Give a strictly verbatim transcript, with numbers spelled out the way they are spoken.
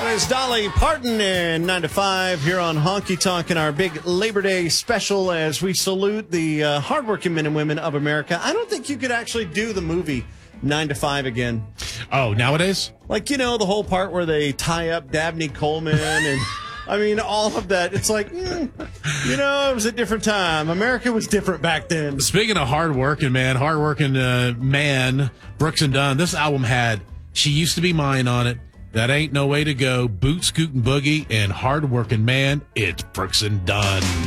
is Dolly Parton and nine to five here on Honky Tonk in our big Labor Day special as we salute the uh, hardworking men and women of America. I don't think you could actually do the movie nine to five again. Oh, nowadays? Like, you know, the whole part where they tie up Dabney Coleman and, I mean, all of that. It's like, mm, you know, it was a different time. America was different back then. Speaking of hardworking, man, hardworking uh, man, Brooks and Dunn, this album had She Used to Be Mine on it. That Ain't No Way to Go, Boot Scootin' Boogie, and Hardworking Man, it's Brooks and Dunn.